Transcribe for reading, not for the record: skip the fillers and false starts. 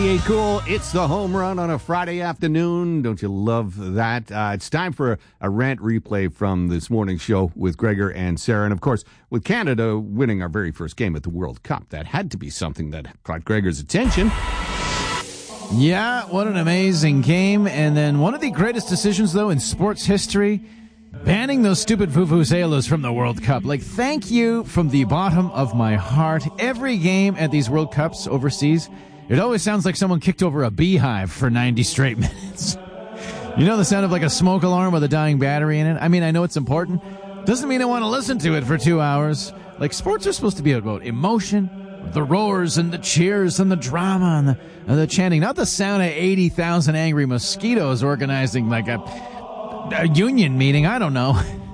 98 Cool. It's the home run on a Friday afternoon. Don't you love that? It's time for a rant replay from this morning's show with Gregor and Sarah. And, of course, with Canada winning our very first game at the World Cup, that had to be something that caught Gregor's attention. Yeah, what an amazing game. And then one of the greatest decisions, though, in sports history, banning those stupid vuvuzelas from the World Cup. Like, thank you from the bottom of my heart. Every game at these World Cups overseas, it always sounds like someone kicked over a beehive for 90 straight minutes. You know the sound of like a smoke alarm with a dying battery in it? I mean, I know it's important. Doesn't mean I want to listen to it for 2 hours. Like, sports are supposed to be about emotion, the roars and the cheers and the drama and the chanting. Not the sound of 80,000 angry mosquitoes organizing like a union meeting. I don't know.